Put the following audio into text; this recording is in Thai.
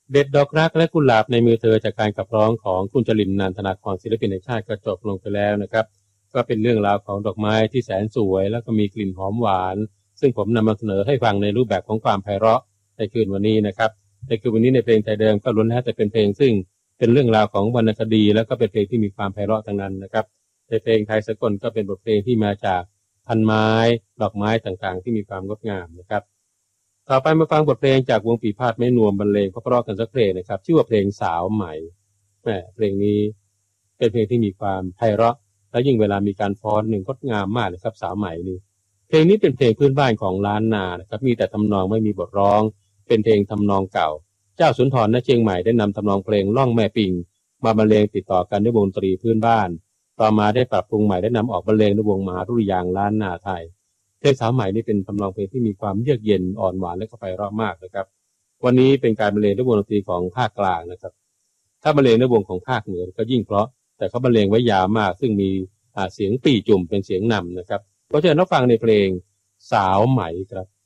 เด็ดดอกรักและกุหลาบในมือเธอจากการขับร้องของคุณจรินทร์นันทนาครศิลปินแห่งชาติก็จบลงไปแล้วนะครับก็เป็นเรื่องราวของดอกไม้ที่แสนสวยแล้วก็มีกลิ่นหอมหวานซึ่งผมนำมาเสนอให้ฟังในรูปแบบของความไพเราะในคืนวันนี้นะครับในคืนวันนี้ในเพลงไทยเดิมก็ล้วนแล้วแต่เป็นเพลงซึ่งเป็นเรื่องราวของวรรณคดีแล้วก็เป็นเพลงที่มีความไพเราะทั้งนั้นนะครับในเพลงไทยสากลก็เป็นบทเพลงที่มาจากพันไม้ดอกไม้ต่างๆที่มีความงดงามนะครับต่อไปมาฟังบทเพลงจากวงปีพาดไม้นวมบรรเลงเพราะๆกันสักเพลงนะครับชื่อว่าเพลงสาวใหม่เพลงนี้เป็นเพลงที่มีความไพเราะและยิ่งเวลามีการฟ้อนหนึ่งงดงามมากเลยครับสาวใหม่นี่เพลงนี้เป็นเพลงพื้นบ้านของล้านนานะครับมีแต่ทำนองไม่มีบทร้องเป็นเพลงทำนองเก่าเจ้าสุนทรณเชียงใหม่ได้นำทำนองเพลงล่องแม่ปิงมาบรรเลงติดต่อกันด้วยวงดนตรีพื้นบ้านต่อมาได้ปรับปรุงใหม่ได้นำออกบรรเลงด้วยวงมหาดุริยางค์ล้านนาไทยเพลงสาวใหม่นี่เป็นทำนองเพลงที่มีความเยือกเย็นอ่อนหวานและก็ไพเราะมากนะครับวันนี้เป็นการบรรเลงด้วยวงดนตรีของภาคกลางนะครับถ้าบรรเลงด้วยวงของภาคเหนือก็ยิ่งเพราะแต่เขาบรรเลงไว้ยาวมากซึ่งมีเสียงปี่จุ่มเป็นเสียงนำนะครับเพราะฉะนั้นเราฟังในเพลงสาวใหม่ครับ